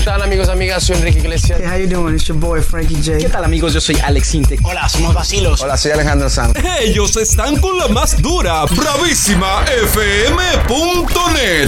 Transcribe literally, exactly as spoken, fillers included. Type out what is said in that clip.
tal, amigos, amigas? Soy Enrique Iglesias. Hey, how you doing? It's your boy Frankie J. ¿Qué tal, amigos? Yo soy Alex Intec. Hola, somos Vacilos. Hola, soy Alejandro Sanz. Ellos están con la más dura, bravísima F M punto net.